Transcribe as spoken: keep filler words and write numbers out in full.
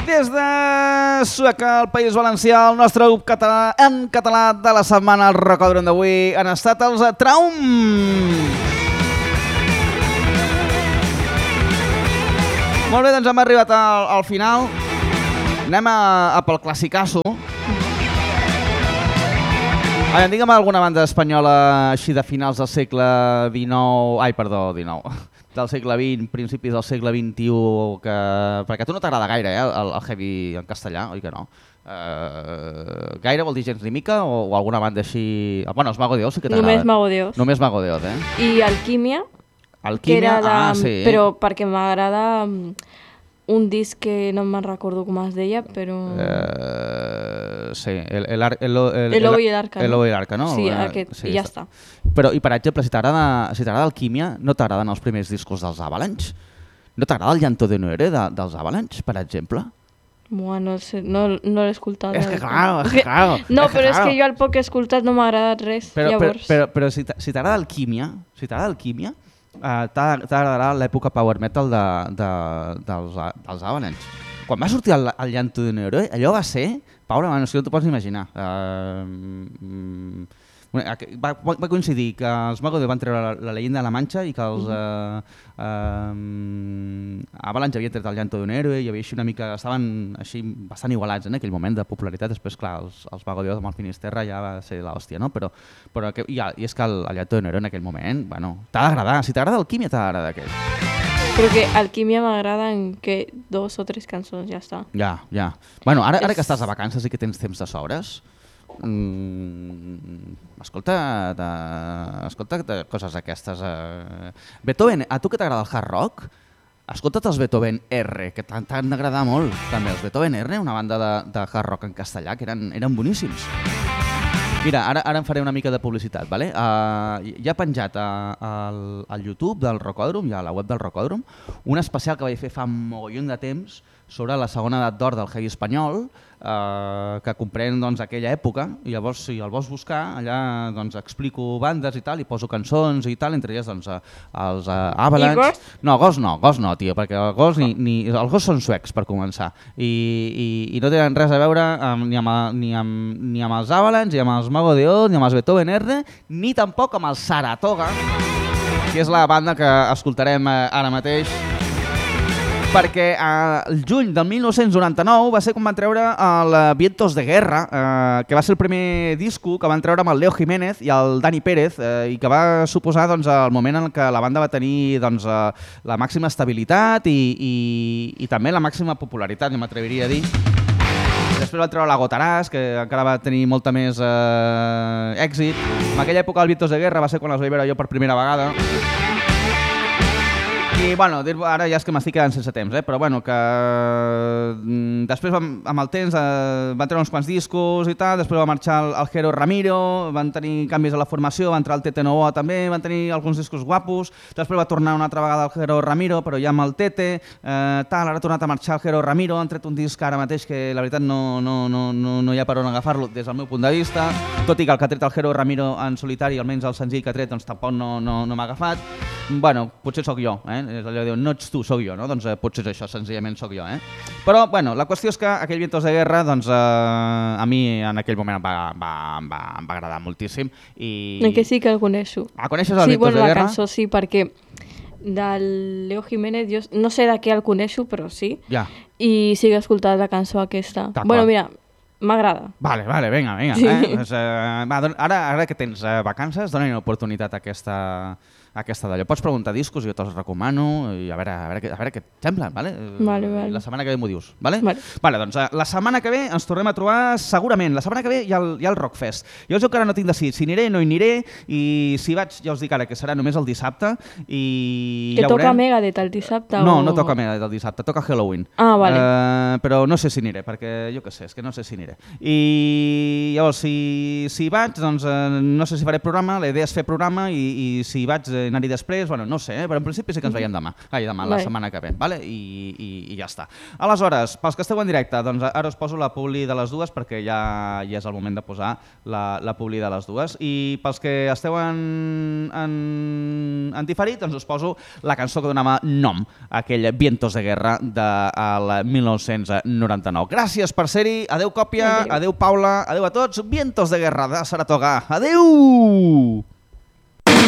Des de Sueca, el País Valencià, el nostre grup català en català de la setmana, el Rocòdrom d'avui, han estat els Traum. Molt bé, doncs hem arribat al, al final. Anem a, a pel classicasso. Ara, digue'm alguna banda espanyola així de finals del segle dinou... Ai, perdó, dinou... del segle vint, principis del segle vint-i-u, que... perquè a tu no t'agrada gaire, eh, el, el heavy en castellà, oi que no? Uh, gaire vol dir gens ni mica o, o alguna banda així... Bueno, els Mago de Oz sí que t'agrada. Només Mago de Oz. Només Mago de Oz, eh? I Alquímia, Alquímia, que era de... ah, sí. Però perquè m'agrada un disc que no me'n recordo com es deia, però... Uh, sí, el, el, el, el, el, el Lobo i l'Arca, el no? Lobo i l'Arca, no? Sí, aquest, sí, i ja està. Però, i per exemple, si t'agrada si t'agrada Alquímia, no t'agraden els primers discos dels Avalanche? No t'agrada el Llanto de Noere de, dels Avalanche, per exemple? Bueno, no, sé, no, no l'he escoltat. És que clar, és que clar. No, és que però clar. és que jo el poc que he escoltat no m'ha agradat res, però, llavors. Però, però, però si t'agrada Alquímia, si t'agrada Alquímia, uh, t'agradarà l'època power metal de, de, dels, dels Avalanche. Quan va sortir el, el Llanto de Noere, allò va ser... Paula, no sé si no t'ho pots imaginar. Uh, mm, va, va coincidir que els Mago de Oz van treure la, la leyenda de la Manxa i que els uh, uh, Avalanche havien tret el Llanto de Noere i hi havia així una mica... Estaven així bastant igualats en aquell moment de popularitat. Després, clar, els, els Mago de Oz amb el Finisterra ja va ser l'hòstia, no? Però, però que, i, i és que el, el Llanto de Noere en aquell moment, bueno, t'ha d'agradar. Si t'agrada Alquímia, t'ha d'agradar aquell. Però que Alquímia m'agrada en que dos o tres cançons, ja està. Ja, ja. Bueno, ara, ara que estàs de vacances i que tens temps de sobres, mmm, escolta, de, escolta de coses aquestes. Eh. Beethoven, a tu que t'agrada el hard rock, escolta't els Beethoven R, que t'han d'agradar molt. També els Beethoven R, una banda de, de hard rock en castellà, que eren, eren boníssims. Mira, ara, ara em faré una mica de publicitat, ¿vale? Uh, ja he penjat a, a, al YouTube del Rocòdrom, ja a la web del Rocòdrom, un especial que vaig fer fa mogollon de temps sobre la segona edat d'or del heavy espanyol, eh, que comprèn doncs, aquella època, i llavors si el vols buscar, allà doncs, explico bandes i tal, i poso cançons i tal, entre elles doncs, els uh, Avalanche... I Ghost? No, Ghost no, Ghost no, tio, perquè el Ghost, ni, ni, el Ghost són suecs, per començar, i, i, i no tenen res a veure amb, ni, amb, ni, amb, ni amb els Avalanche, ni amb els Mago de Oz, ni amb els Beethoven R, ni tampoc amb el Saratoga, que és la banda que escoltarem eh, ara mateix, perquè el juny del mil nou-cents noranta-nou va ser quan van treure el Vientos de Guerra, eh, que va ser el primer disco que van treure amb el Leo Jiménez i el Dani Pérez, eh, i que va suposar doncs, el moment en què la banda va tenir doncs, eh, la màxima estabilitat i, i, i també la màxima popularitat, jo m'atreviria a dir. Després va treure la Gotaràs, que encara va tenir molta més eh, èxit. En aquella època el Vientos de Guerra va ser quan els vaig veure jo per primera vegada. I bueno, ara ja és que m'estic quedant sense temps, eh? Però bueno, que mm, després amb el temps eh, van treure uns quants discos i tal, després va marxar el, el Jero Ramiro, van tenir canvis a la formació, va entrar el Tete Novoa també, van tenir alguns discos guapos, després va tornar una altra vegada el Jero Ramiro, però ja amb el Tete, eh, tal, ara ha tornat a marxar el Jero Ramiro, han tret un disc ara mateix que la veritat no, no, no, no, no hi ha per on agafar-lo des del meu punt de vista, tot i que el que ha tret el Jero Ramiro en solitari, almenys el senzill que ha tret, doncs tampoc no, no, no m'ha agafat. Bueno, potser sóc jo, eh? És allò de dir, no ets tu, sóc jo, no? Doncs eh, potser és això, senzillament sóc jo, eh? Però, bueno, la qüestió és que aquell Vientos de Guerra, doncs, eh, a mi en aquell moment em va, va, em va, em va agradar moltíssim. I... En què sí que el coneixo. Ah, coneixes el sí, Vientos bueno, de la Guerra? cançó sí, perquè del Leo Jiménez, jo no sé de què el coneixo, però sí. Ja. I sí que he escoltat la cançó aquesta. Bueno, mira, m'agrada. Vale, vale, vinga, vinga. Sí. Eh? Pues, eh, va, ara, ara que tens eh, vacances, dona una oportunitat a aquesta... aquesta d'allò. Pots preguntar discos, jo te'ls recomano i a veure, a veure, a veure què et semblen, vale? Vale, vale. La setmana que ve m'ho dius, vale? Vale. Vale, doncs la setmana que ve ens tornem a trobar segurament. La setmana que ve hi ha el, hi ha el Rockfest. Jo encara no tinc decidit si aniré, no hi aniré, i si vaig, ja us dic ara que serà només el dissabte i que ja toca veurem. Megadeth el dissabte? No, o... no toca Megadeth el dissabte, toca Halloween. Ah, vale. Uh, però no sé si aniré, perquè jo què sé, és que no sé si aniré. I llavors, si, si vaig, doncs uh, no sé si faré programa, la idea és fer programa i, i si vaig uh, anar-hi després, bueno, no sé, eh? però en principi sí que ens veiem demà, ai, demà, la Vale. setmana que ve, vale? I, i, i ja està. Aleshores, pels que esteu en directe, doncs ara us poso la publi de les dues perquè ja, ja és el moment de posar la, la publi de les dues. I pels que esteu en, en, en diferit, doncs us poso la cançó que donava nom a aquell Vientos de Guerra del mil nou-cents noranta-nou. Gràcies per ser-hi, adeu Còpia, adeu. adeu Paula, adeu a tots, Vientos de Guerra de Saratoga, adeu!